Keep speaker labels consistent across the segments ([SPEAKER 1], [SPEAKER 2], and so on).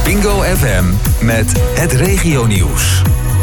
[SPEAKER 1] Bingo FM met het regionieuws.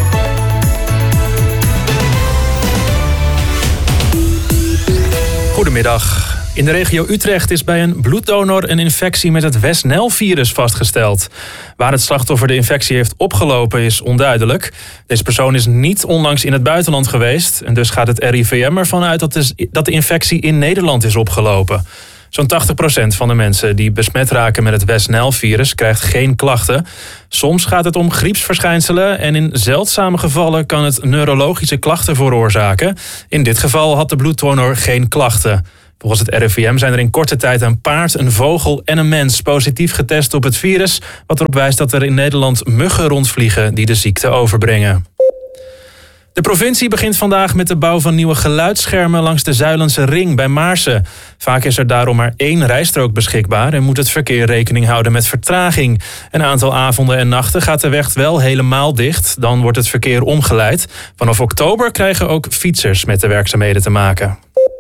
[SPEAKER 2] Goedemiddag. In de regio Utrecht is bij een bloeddonor een infectie met het West-Nijl-virus vastgesteld. Waar het slachtoffer de infectie heeft opgelopen is onduidelijk. Deze persoon is niet onlangs in het buitenland geweest. En dus gaat het RIVM ervan uit dat de infectie in Nederland is opgelopen. Zo'n 80% van de mensen die besmet raken met het West-Nijl-virus krijgt geen klachten. Soms gaat het om griepsverschijnselen en in zeldzame gevallen kan het neurologische klachten veroorzaken. In dit geval had de bloeddonor geen klachten. Volgens het RIVM zijn er in korte tijd een paard, een vogel en een mens positief getest op het virus, wat erop wijst dat er in Nederland muggen rondvliegen die de ziekte overbrengen. De provincie begint vandaag met de bouw van nieuwe geluidsschermen langs de Zuilense Ring bij Maarsen. Vaak is er daarom maar 1 rijstrook beschikbaar en moet het verkeer rekening houden met vertraging. Een aantal avonden en nachten gaat de weg wel helemaal dicht, dan wordt het verkeer omgeleid. Vanaf oktober krijgen ook fietsers met de werkzaamheden te maken.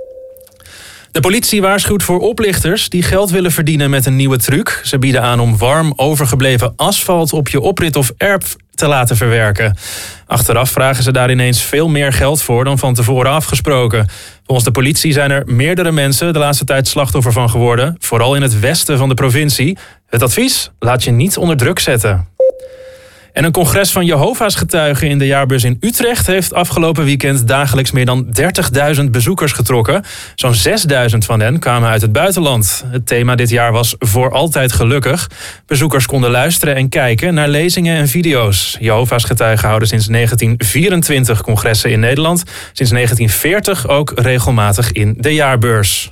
[SPEAKER 2] De politie waarschuwt voor oplichters die geld willen verdienen met een nieuwe truc. Ze bieden aan om warm overgebleven asfalt op je oprit of erf te laten verwerken. Achteraf vragen ze daar ineens veel meer geld voor dan van tevoren afgesproken. Volgens de politie zijn er meerdere mensen de laatste tijd slachtoffer van geworden. Vooral in het westen van de provincie. Het advies? Laat je niet onder druk zetten. En een congres van Jehovah's getuigen in de jaarbeurs in Utrecht heeft afgelopen weekend dagelijks meer dan 30.000 bezoekers getrokken. Zo'n 6.000 van hen kwamen uit het buitenland. Het thema dit jaar was voor altijd gelukkig. Bezoekers konden luisteren en kijken naar lezingen en video's. Jehovah's getuigen houden sinds 1924 congressen in Nederland. Sinds 1940 ook regelmatig in de jaarbeurs.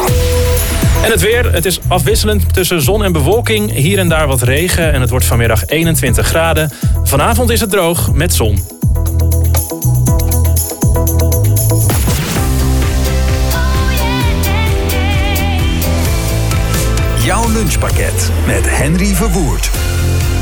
[SPEAKER 2] En het weer, het is afwisselend tussen zon en bewolking. Hier en daar wat regen en het wordt vanmiddag 21 graden. Vanavond is het droog met zon.
[SPEAKER 1] Jouw lunchpakket met Henry Verwoerd.